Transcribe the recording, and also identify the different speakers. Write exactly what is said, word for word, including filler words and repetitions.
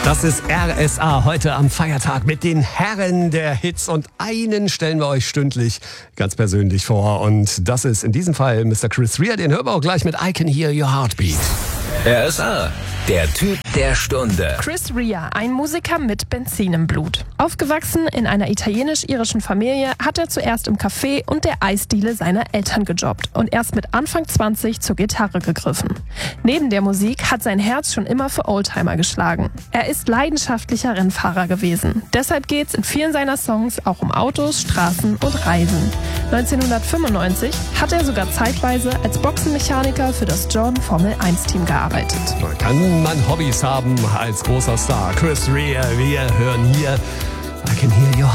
Speaker 1: Das ist R S A heute am Feiertag mit den Herren der Hits und einen stellen wir euch stündlich ganz persönlich vor und das ist in diesem Fall Mister Chris Rea, den hören wir auch gleich mit I Can Hear Your Heartbeat.
Speaker 2: R S A, der Typ der Stunde.
Speaker 3: Chris Rea, ein Musiker mit Benzin im Blut. Aufgewachsen in einer italienisch-irischen Familie, hat er zuerst im Café und der Eisdiele seiner Eltern gejobbt und erst mit Anfang zwanzig zur Gitarre gegriffen. Neben der Musik hat sein Herz schon immer für Oldtimer geschlagen. Er ist leidenschaftlicher Rennfahrer gewesen. Deshalb geht's in vielen seiner Songs auch um Autos, Straßen und Reisen. neunzehnhundertfünfundneunzig hat er sogar zeitweise als Boxenmechaniker für das Jordan Formel eins Team gearbeitet.
Speaker 1: Man kann man Hobbys haben als großer Star. Chris Rea, wir hören hier I Can Hear Your